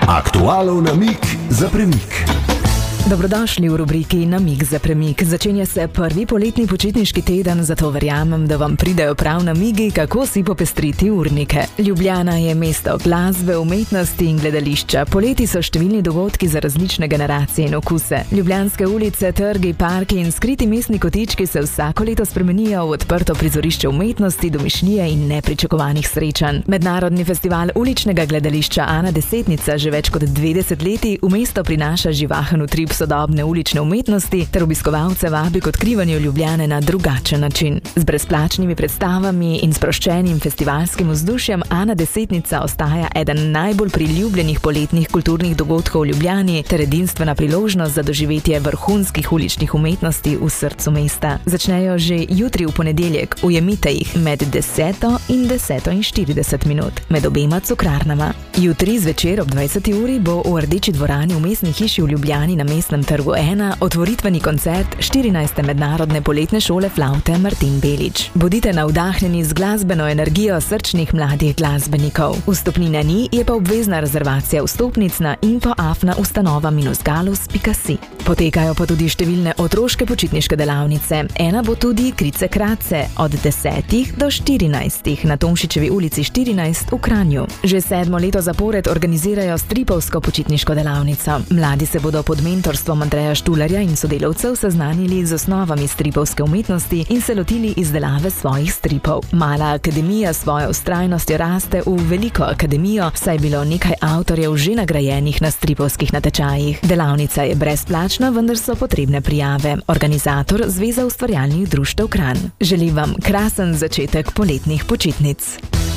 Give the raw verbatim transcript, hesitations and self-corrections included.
Aktualov namig za premik. Dobrodošli v rubriki Namig za premik. Začenja se prvi poletni počitniški teden, zato verjamem, da vam pridejo prav namigi, kako si popestriti urnike. Ljubljana je mesto glasbe, umetnosti in gledališča. Poleti so številni dogodki za različne generacije in okuse. Ljubljanske ulice, trgi, parki in skriti mestni kotički se vsako leto spremenijo v odprto prizorišče umetnosti, domišljije in nepričakovanih srečanj. Mednarodni festival uličnega gledališča Ana Desetnica že več kot dve desetletji v mesto prinaša živahen utrip sodobne ulične umetnosti ter obiskovalce vabi k odkrivanju Ljubljane na drugačen način. Z brezplačnimi predstavami in sproščenim festivalskim vzdušjem Ana Desetnica ostaja eden najbolj priljubljenih poletnih kulturnih dogodkov v Ljubljani ter edinstvena priložnost za doživetje vrhunskih uličnih umetnosti v srcu mesta. Začnejo že jutri v ponedeljek, ujemite jih med deseto in deseto in štirideset minut med obema cukrarnama. Jutri zvečer ob dvajseti uri bo v Rdeči dvorani v Mestni hiši v Ljubljani na Mestnem trgu ena otvoritveni koncert štirinajste mednarodne poletne šole flavte Martin Belič. Bodite navdahnjeni z glasbeno energijo srčnih mladih glasbenikov. Vstopnine ni, je pa obvezna rezervacija vstopnic na info afna ustanova minus galus pika si. Potekajo pa tudi številne otroške počitniške delavnice. Ena bo tudi Krice Kratce od desetih do štirinajstih na Tomšičevi ulici štirinajst v Kranju. Že sedmo leto zapored organizirajo stripovsko počitniško delavnico. Mladi se bodo pod mentorstvom Andreja Štularja in sodelavcev seznanili z osnovami stripovske umetnosti in se lotili izdelave svojih stripov. Mala akademija s svojo vztrajnostjo raste v veliko akademijo, saj je bilo nekaj avtorjev že nagrajenih na stripovskih natečajih. Delavnica je brezplačna, vendar so potrebne prijave. Organizator Zveza ustvarjalnih društev Kranj. Želim vam krasen začetek poletnih počitnic.